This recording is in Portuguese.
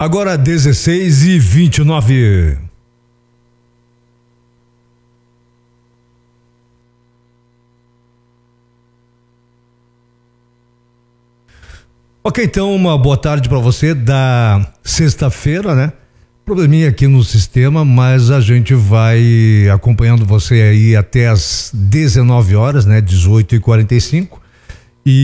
Agora 16h29. Ok, então uma boa tarde para você da sexta-feira, né? Probleminha aqui no sistema, mas a gente vai acompanhando você aí até as 19 horas, né? 18h45.